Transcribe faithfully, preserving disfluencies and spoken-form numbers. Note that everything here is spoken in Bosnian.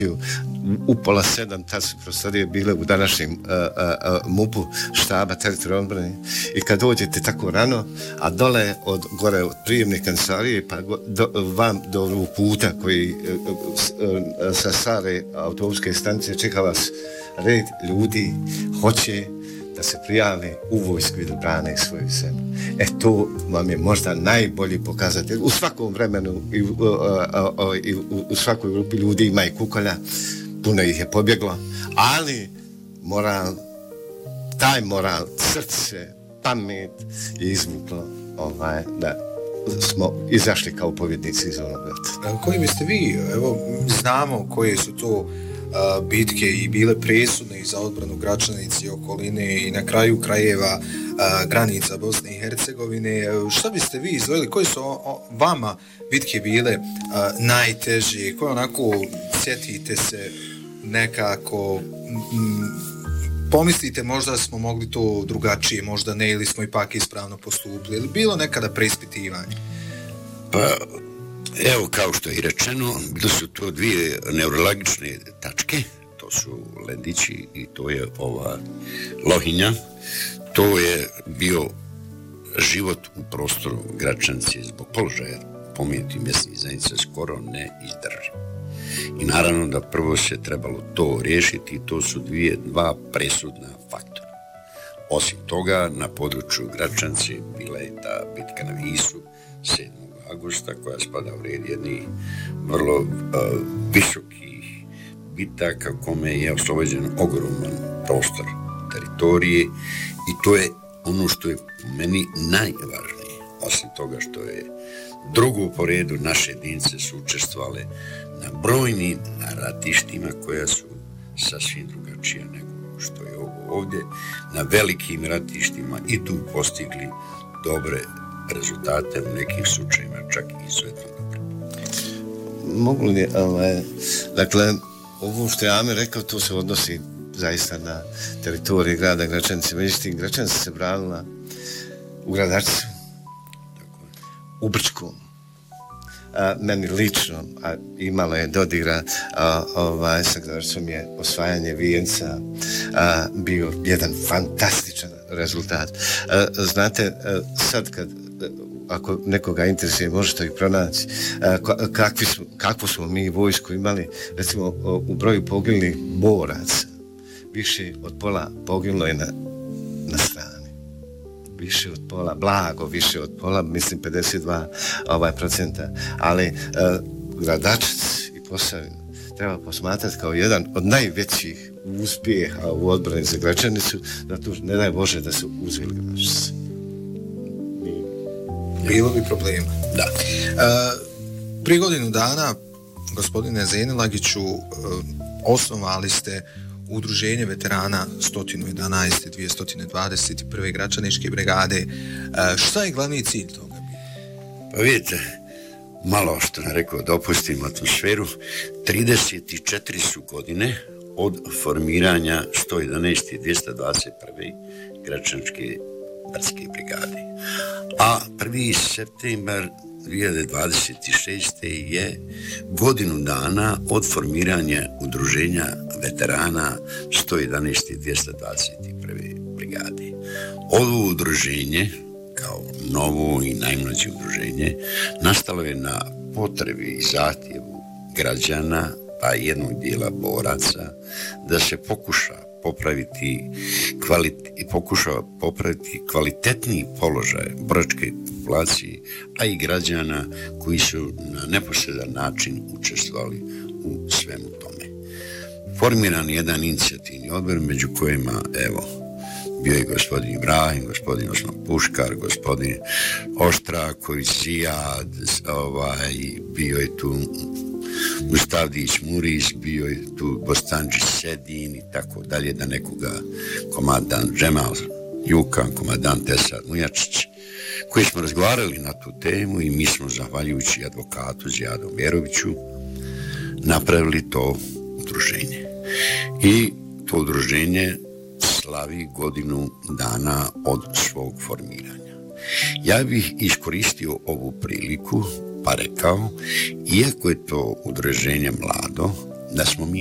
u pola sedam, tad su prostorije bile u današnjem uh, uh, MUP-u štaba teritorijalne odbrane i kad dođete tako rano, a dole od gore od prijemne kancelarije pa go, do, vam do ovog puta koji uh, uh, sa stare autobuske stanice čeka vas red ljudi hoće da se prijave u vojsku i da brane svoju zemlju. E to vam je možda najbolji pokazatelj. U svakom vremenu i u, uh, uh, uh, i u, u svakoj grupi ljudi ima i kukolja, puno ih je pobjeglo, ali moral, taj moral, srce, pamet je izvuklo ovaj, da smo izašli kao pobjednici iz onog rata. Koji biste vi, evo, znamo koje su to Uh, bitke i bile presudne i za odbranu Gračanice i okoline i na kraju krajeva uh, granica Bosne i Hercegovine. Šta biste vi izdvojili? Koje su o, o, vama bitke bile uh, najteže? Koje onako sjetite se nekako m, pomislite možda smo mogli to drugačije, možda ne, ili smo ipak ispravno postupili, ili bilo nekada preispitivanje? Pa evo, kao što je i rečeno, bile su to dvije neurologične tačke, to su Lendići i to je ova Lohinja. To je bio život u prostoru Gračanice zbog položaja pomenutih mjesnih zajednica skoro ne izdrži. I naravno da prvo se trebalo to riješiti, to su dvije, dva presudna faktora. Osim toga, na području Gračanice bila je ta bitka na Visu, sedmog augusta, koja spada u red jednih vrlo uh, visokih bitaka kome je oslobođen ogroman prostor teritorije i to je ono što je meni najvažnije. Osim toga što je drugo po redu naše jedinice su učestvovale na brojnim ratištima koja su sasvim drugačija nego što je ovo ovdje, na velikim ratištima i tu postigli dobre rezultate, u nekih slučajima čak i izuzetno dobro. Mogu li, ovaj, dakle, ovo što je Amir rekao, to se odnosi zaista na teritoriji grada Gračanice. Međutim, Gračanica se branila u Gradačcu, u Brčkom. A, meni lično, a imalo je dodira a, ovaj, sa Gradačcom je osvajanje Vijenca a, bio jedan fantastičan rezultat. A, znate, a, sad kad ako nekoga interesuje, možete ih pronaći. Kakvi su, kakvu smo mi vojsku imali, recimo u broju poginulih boraca, više od pola poginulo je na, na strani. Više od pola, blago više od pola, mislim pedeset dva ovaj, procenta. Ali uh, Gradačac i Posavinu treba posmatrati kao jedan od najvećih uspjeha u odbrani za Gračanicu, da tu ne daj Bože da su uzeli Gradačac. Bilo bi problema. Da. E, prije godinu dana, gospodine Zenilagiću, e, osnovali ste Udruženje veterana sto jedanaeste do dvjesto dvadeset prve Gračaničke brigade. E, šta je glavni cilj toga? Pa vidite, malo što ne rekao, dopustim atmosferu, trideset četiri su godine od formiranja sto jedanaeste do dvjesto dvadeset prve Gračaničke brdske brigade. A prvi septembar dvije hiljade dvadeset šeste. je godinu dana od formiranja Udruženja veterana sto jedanaeste do dvjesto dvadeset prve brigade. Ovo udruženje, kao novo i najmlađe udruženje, nastalo je na potrebi i zahtjevu građana, pa jednog dijela boraca, da se pokuša popraviti kvalit- i pokušava popraviti kvalitetniji položaj boračke populacije, a i građana koji su na neposredan način učestvovali u svemu tome. Formiran je jedan inicijativni odbor, među kojima, evo, bio je gospodin Ibrahim, gospodin Osman Puškar, gospodin Oštraković, Zijad, ovaj, bio je tu Mustavdić Muris, bio je tu Bostanđić Sedin i tako dalje, da nekoga komandant Džemal Jukan, komandant Esad Mujačić, koji smo razgovarali na tu temu i mi smo, zahvaljujući advokatu Zijadu Beroviću, napravili to udruženje. I to udruženje slavi godinu dana od svog formiranja. Ja bih iskoristio ovu priliku pa rekao, iako je to udruženje mlado, da smo mi